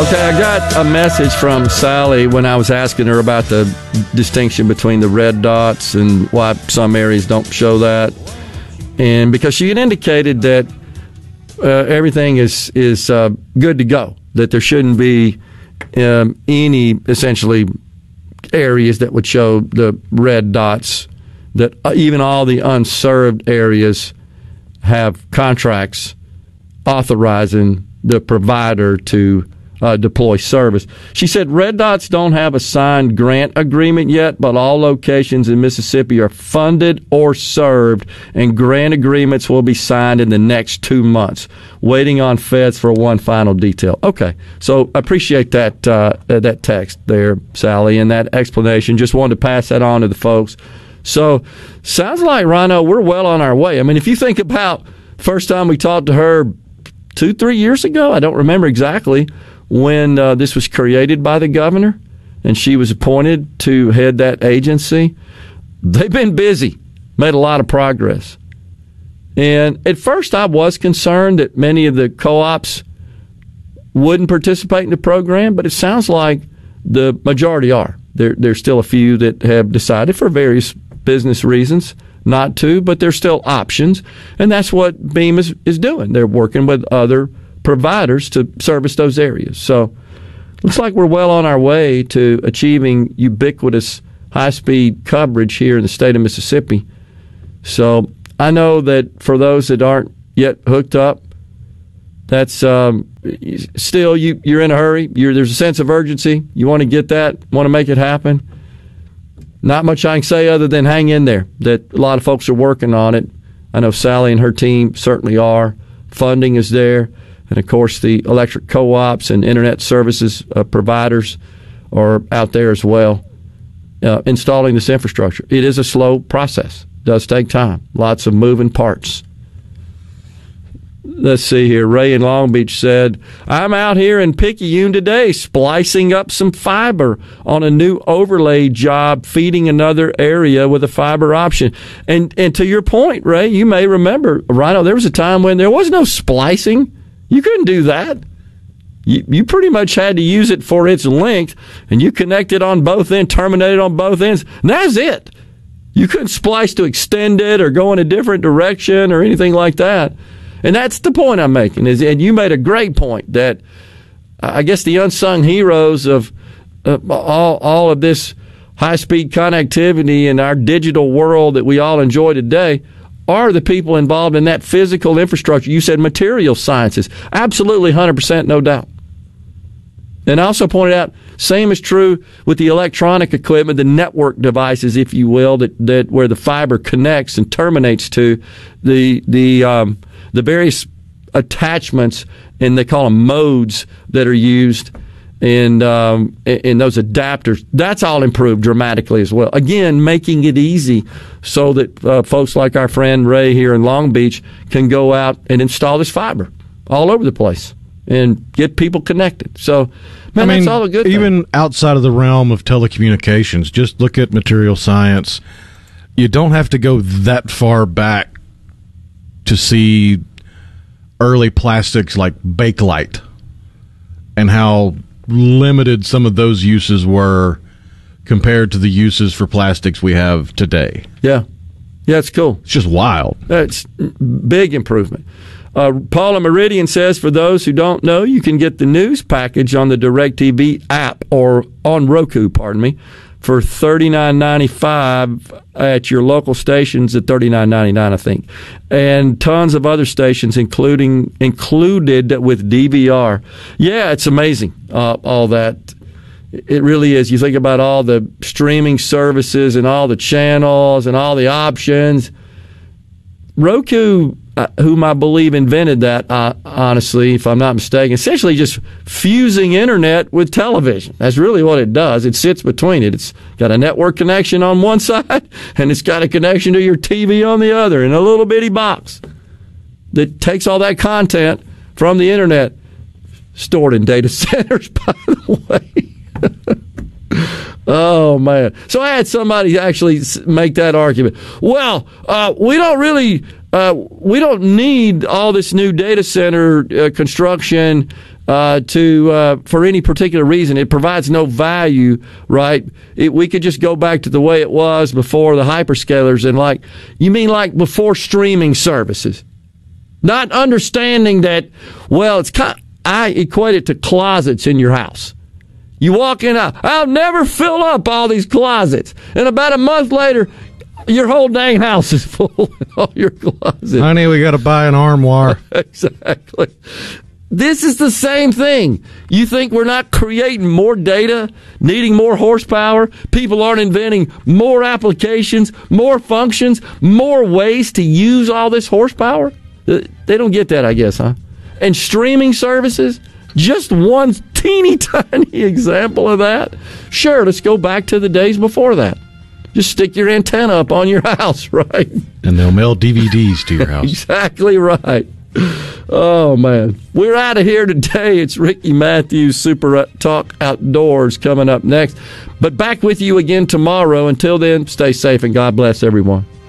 Okay, I got a message from Sally when I was asking her about the distinction between the red dots and why some areas don't show that. And because she had indicated that everything is good to go, that there shouldn't be any, essentially, areas that would show the red dots, that even all the unserved areas have contracts authorizing the provider to deploy service. She said red dots don't have a signed grant agreement yet, but all locations in Mississippi are funded or served, and grant agreements will be signed in the next 2 months. Waiting on feds for one final detail. Okay, so appreciate that that text there, Sally, and that explanation. Just wanted to pass that on to the folks. So sounds like, Rhino, we're well on our way. I mean, if you think about first time we talked to her 2-3 years ago, I don't remember exactly, when this was created by the governor and she was appointed to head that agency. They've been busy, made a lot of progress. And at first I was concerned that many of the co-ops wouldn't participate in the program, but it sounds like the majority are. There's still a few that have decided for various business reasons not to, but there's still options, and that's what Beam is doing. They're working with other providers to service those areas. So looks like we're well on our way to achieving ubiquitous high-speed coverage here in the state of Mississippi. So I know that for those that aren't yet hooked up, that's still you're in a hurry. There's a sense of urgency. You want to get that, want to make it happen. Not much I can say other than hang in there, that a lot of folks are working on it. I know Sally and her team certainly are. Funding is there. And, of course, the electric co-ops and internet services providers are out there as well, installing this infrastructure. It is a slow process. It does take time. Lots of moving parts. Let's see here. Ray in Long Beach said, I'm out here in Picayune today splicing up some fiber on a new overlay job, feeding another area with a fiber option. And to your point, Ray, you may remember, Rhino, there was a time when there was no splicing. You couldn't do that. You pretty much had to use it for its length, and you connected on both ends, terminated on both ends, and that's it. You couldn't splice to extend it or go in a different direction or anything like that. And that's the point I'm making. And you made a great point that I guess the unsung heroes of all of this high-speed connectivity in our digital world that we all enjoy today are the people involved in that physical infrastructure. You said material sciences. Absolutely, 100%, no doubt. And I also pointed out, same is true with the electronic equipment, the network devices, if you will, that where the fiber connects and terminates to the various attachments, and they call them modes that are used in those adapters. That's all improved dramatically as well. Again, making it easy so that folks like our friend Ray here in Long Beach can go out and install this fiber all over the place and get people connected. So, man, that's all a good thing. Even outside of the realm of telecommunications, just look at material science. You don't have to go that far back to see early plastics like Bakelite and how limited some of those uses were compared to the uses for plastics we have today. Yeah, it's cool. It's just wild. It's big improvement. Paula Meridian says, for those who don't know, you can get the news package on the DirecTV app, or on Roku, for $39.95 at your local stations, at $39.99, I think, and tons of other stations, included with DVR. Yeah, it's amazing, all that. It really is. You think about all the streaming services and all the channels and all the options. Roku, whom I believe invented that, honestly, if I'm not mistaken, essentially just fusing internet with television. That's really what it does. It sits between it. It's got a network connection on one side, and it's got a connection to your TV on the other in a little bitty box that takes all that content from the internet, stored in data centers, by the way. Oh, man. So I had somebody actually make that argument. Well, we don't need all this new data center construction for any particular reason. It provides no value, right? We could just go back to the way it was before the hyperscalers, and you mean before streaming services, not understanding that. Well, I equate it to closets in your house. You walk in, I'll never fill up all these closets, and about a month later, your whole dang house is full of all your closets. Honey, we got to buy an armoire. Exactly. This is the same thing. You think we're not creating more data, needing more horsepower? People aren't inventing more applications, more functions, more ways to use all this horsepower? They don't get that, I guess, huh? And streaming services, just one teeny tiny example of that. Sure, let's go back to the days before that. Just stick your antenna up on your house, right? And they'll mail DVDs to your house. Exactly right. Oh, man. We're out of here today. It's Ricky Matthews, Super Talk Outdoors, coming up next. But back with you again tomorrow. Until then, stay safe and God bless everyone.